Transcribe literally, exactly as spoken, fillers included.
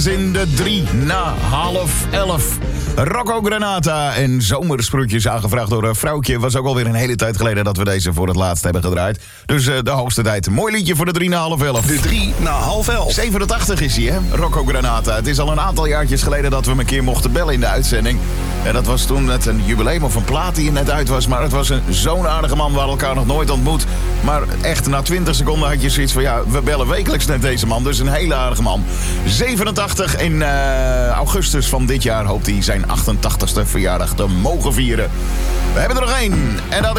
In de drie na half elf. Rocco Granata en Zomersproetjes, aangevraagd door een vrouwtje. Was ook alweer een hele tijd geleden dat we deze voor het laatst hebben gedraaid. Dus uh, de hoogste tijd. Mooi liedje voor de drie na half elf. De drie na half elf. zevenentachtig is hij, hè? Rocco Granata. Het is al een aantal jaartjes geleden dat we hem een keer mochten bellen in de uitzending. En dat was toen net een jubileum of een plaat die er net uit was. Maar het was een zo'n aardige man, we hadden elkaar nog nooit ontmoet. Maar echt, na twintig seconden had je zoiets van... ja, we bellen wekelijks net deze man. Dus een hele aardige man. zevenentachtig in uh, augustus van dit jaar hoopt hij zijn achtentachtigste verjaardag te mogen vieren. We hebben er nog één. En dat